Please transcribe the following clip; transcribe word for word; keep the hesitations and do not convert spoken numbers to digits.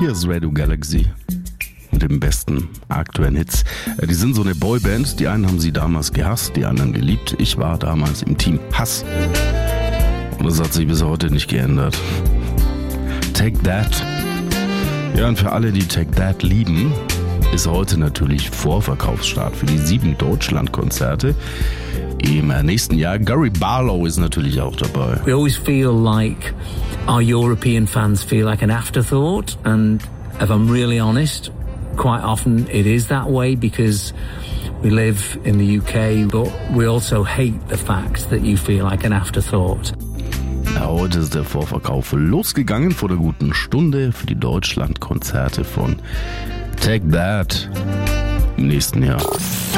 Hier ist Radio Galaxy mit dem besten aktuellen Hits. Die sind so eine Boyband. Die einen haben sie damals gehasst, die anderen geliebt. Ich war damals im Team Hass. Und das hat sich bis heute nicht geändert. Take That. Ja, und für alle, die Take That lieben, ist heute natürlich Vorverkaufsstart für die sieben Deutschland-Konzerte im nächsten Jahr. Gary Barlow ist natürlich auch dabei. We always feel like our European fans feel like an afterthought, and if I'm really honest, quite often it is that way because we live in the U K, but we also hate the fact that you feel like an afterthought. Ja, heute ist der Vorverkauf losgegangen vor der guten Stunde für die Deutschland-Konzerte von Take That im nächsten Jahr.